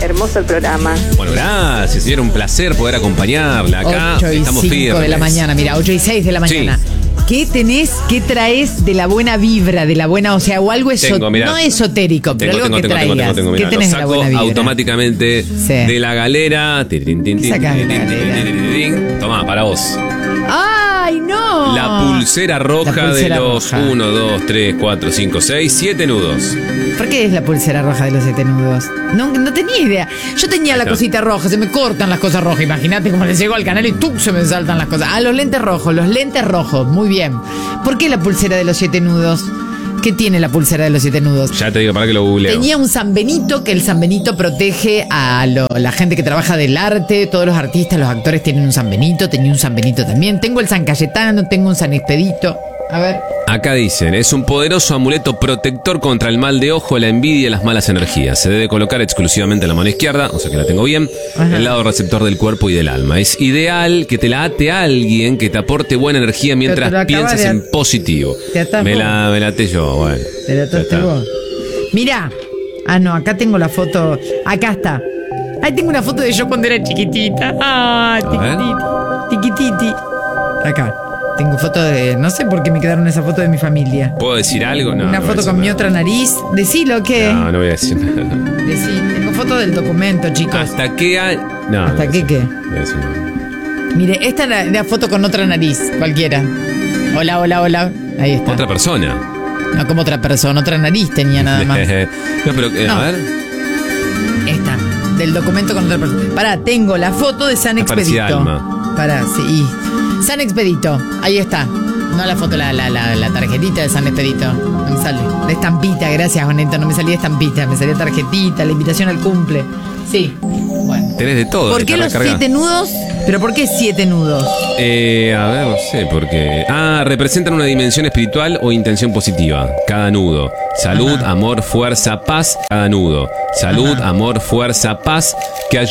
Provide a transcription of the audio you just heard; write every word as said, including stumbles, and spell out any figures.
Hermoso el programa. Bueno, gracias, señora, un placer poder acompañarla. Acá ocho y estamos cinco firmes. de la mañana, mira, ocho y seis de la mañana. Sí. ¿Qué tenés, qué traes de la buena vibra, de la buena, o sea, o algo eso, Tengo, mirá. no esotérico, pero Tengo, algo tengo, que tengo, traigas? tengo, tengo, ¿Qué mirá, tenés lo de la saco buena vibra? automáticamente Sí. de la galera. Tin, tin, tin, tin, Sacá tin, de la tin, tin, galera. tin, tin, tin. Tomá, para vos. ¡Ay, no! La pulsera roja La pulsera de los roja. uno, dos, tres, cuatro, cinco, seis, siete nudos. ¿Por qué es la pulsera roja de los siete nudos? No, no tenía idea. Yo tenía la Acá. cosita roja, se me cortan las cosas rojas. Imagínate cómo le llego al canal y ¡tú! Se me saltan las cosas. Ah, los lentes rojos, los lentes rojos. Muy bien. ¿Por qué la pulsera de los siete nudos? ¿Qué tiene la pulsera de los siete nudos? Ya te digo, para que lo googleo. Tenía un San Benito, que el San Benito protege a lo- la gente que trabaja del arte. Todos los artistas, los actores tienen un San Benito. Tenía un San Benito también. Tengo el San Cayetano, tengo un San Expedito. A ver. Acá dicen, es un poderoso amuleto protector contra el mal de ojo, la envidia y las malas energías. Se debe colocar exclusivamente en la mano izquierda, o sea que la tengo bien, Ajá. el lado receptor del cuerpo y del alma. Es ideal que te la ate a alguien que te aporte buena energía mientras Pero te lo acabas piensas de en at- positivo. te atás Me vos. la, me la até yo, bueno. ¿Te la Ya ataste está. vos? Mirá. Ah, no, acá tengo la foto. Acá está. Ahí tengo una foto de yo cuando era chiquitita. Ah, tiquititi. Tiquititi. Acá. Tengo foto de. No sé por qué me quedaron esa foto de mi familia. ¿Puedo decir algo? No, una no voy a foto decir con mi nada. otra nariz. Decilo, ¿qué? No, no voy a decir nada. Decí. Tengo foto del documento, chicos. ¿Hasta qué hay? No, ¿Hasta no qué voy a qué? decir- no voy a decir nada. Mire, esta es la, la foto con otra nariz, cualquiera. Hola, hola, hola. Ahí está. Otra persona. No como otra persona, otra nariz tenía nada más. no, pero, eh, No. a ver. Esta, del documento con otra persona. Pará, tengo la foto de San Me parecía Expedito. Alma. Pará, sí. San Expedito, ahí está. No la foto, la, la, la, la tarjetita de San Expedito. No me sale. La estampita, gracias, Juanito. No me salía estampita, me salía tarjetita, la invitación al cumple. Sí. Bueno. Tenés de todo. ¿Por qué está los recargada. siete nudos? ¿Pero por qué siete nudos? Eh, a ver, no sé por qué. Ah, representan una dimensión espiritual o intención positiva. Cada nudo. Salud, Ajá. amor, fuerza, paz. Cada nudo. Salud, Ajá. amor, fuerza, paz. Que ayuda